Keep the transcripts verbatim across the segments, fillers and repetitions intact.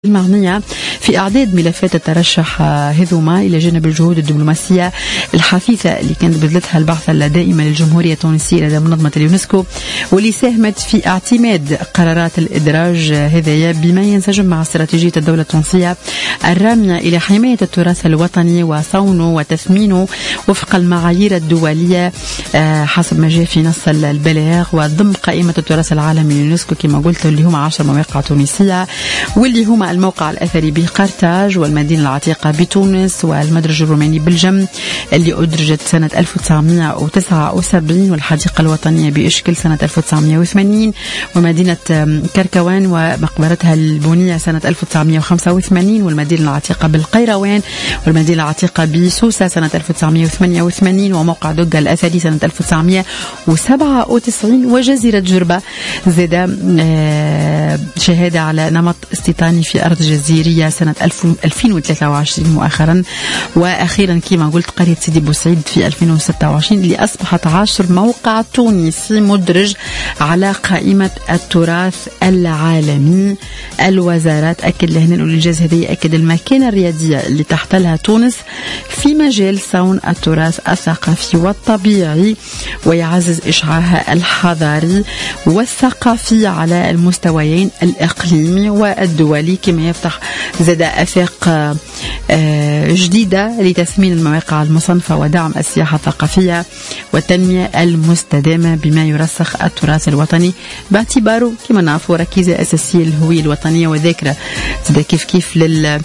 المعنية في إعداد ملفات الترشح هذوما إلى جانب الجهود الدبلوماسية الحثيثة اللي كانت بذلتها البعثة الدائمة للجمهورية التونسية لدى منظمة اليونسكو، واللي ساهمت في اعتماد قرارات الإدراج هذايا بما ينسجم مع استراتيجية الدولة التونسية الرامية إلى حماية التراث الوطني وصونه وتثمينه وفق المعايير الدولية حسب ما جاء في نص البلاغ، وضم قائمة التراث العالمي لليونسكو كما قلت اللي هم عشر مواقع تونسية، واللي هما الموقع الأثري بقرطاج والمدينة العتيقة بتونس والمدرج الروماني بالجم اللي أدرجت سنة ألف وتسعمائة وتسعة وسبعين، والحديقة الوطنية بإشكل سنة ألف وتسعمائة وثمانين، ومدينة كركوان ومقبرتها البونية سنة ألف وتسعمائة وخمسة وثمانين، والمدينة العتيقة بالقيروان والمدينة العتيقة بسوسة سنة ألف وتسعمائة وثمانية وثمانين، وموقع دقة الأثري سنة ألف وتسعمائة وسبعة وتسعين، وجزيرة جربة زادة شهادة على نمط استيطاني في أرض جزيرية سنة ألفين وثلاثة وعشرين مؤخرا، وأخيرا كما قلت قرية سيدي بوسعيد في ألفين وستة وعشرين اللي أصبحت عاشر موقع تونسي مدرج على قائمة التراث العالمي. الوزارات أكد لهنا الإنجاز هذا يأكد المكانة الريادية اللي تحتلها تونس في مجال صون التراث الثقافي والطبيعي، ويعزز إشعاعها الحضاري والثقافي على المستويين الإقليمي والدولي، كما يفتح زاد آفاق جديدة لتثمين المواقع المصنفة ودعم السياحة الثقافية والتنمية المستدامة بما يرسخ التراث الوطني باعتباره كما نعرفوا ركيزة أساسية للهوية الوطنية وذاكرة زاد كيف كيف لل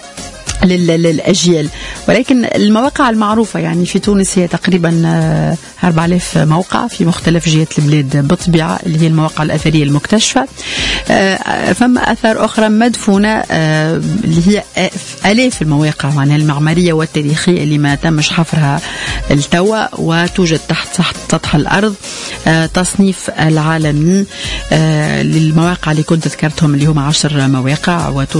للأجيال. ولكن المواقع المعروفة يعني في تونس هي تقريبا أربعة آلاف موقع في مختلف جهات البلاد بالطبيعة، اللي هي المواقع الأثرية المكتشفة. فما أثار أخرى مدفونة اللي هي آلاف المواقع معناها المعمارية والتاريخية اللي ما تمش حفرها التوا وتوجد تحت سطح الأرض. تصنيف العالمي للمواقع اللي كنت ذكرتهم اللي هم عشر مواقع